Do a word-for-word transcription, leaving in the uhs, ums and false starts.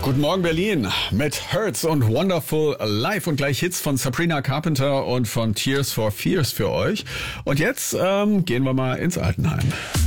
Guten Morgen Berlin mit Hurts und Wonderful Life und gleich Hits von Sabrina Carpenter und von Tears for Fears für euch. Und jetzt ähm, gehen wir mal ins Altenheim.